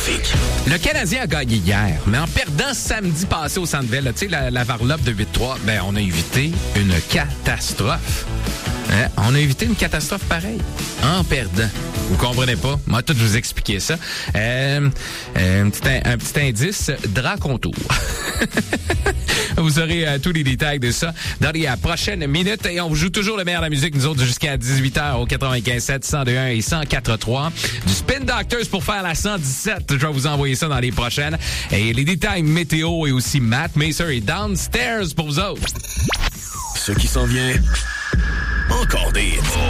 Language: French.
trafic. Le Canadien a gagné hier, mais en perdant samedi passé au Centre Bell, tu sais, la varlope de 8-3, ben on a évité une catastrophe. Hein? On a évité une catastrophe pareille, en perdant. Vous comprenez pas? Moi, tout vous expliquer ça. Un petit indice, drap contour. Vous aurez tous les détails de ça dans les prochaines minutes. Et on vous joue toujours le meilleur de la musique, nous autres, jusqu'à 18h au 95.7, 102.1 et 104.3. Du Spin Doctors pour faire la 117. Je vais vous envoyer ça dans les prochaines. Et les détails météo et aussi Matt Macer et Downstairs pour vous autres. Ce qui s'en vient, encore des hits.